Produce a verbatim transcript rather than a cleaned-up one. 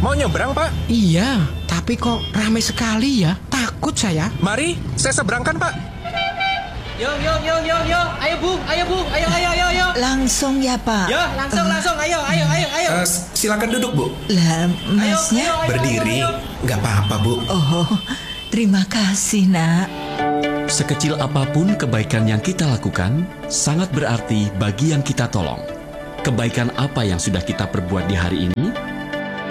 Mau nyebrang, Pak? Iya, tapi kok ramai sekali ya? Takut saya. Mari, saya seberangkan, Pak. Yo, yo, yo, yo, yo. Ayo, Bung. Ayo, Bung. Ayo, ayo, ayo, ayo. Langsung ya, Pak? Ya, langsung, langsung. Ayo, ayo, ayo, ayo. Uh, silakan duduk, Bu. Lah, Masnya? Ayo, ayo, ayo, Berdiri. ayo, ayo. Nggak apa-apa, Bu. Oh, terima kasih, Nak. Sekecil apapun kebaikan yang kita lakukan, sangat berarti bagi yang kita tolong. Kebaikan apa yang sudah kita perbuat di hari ini?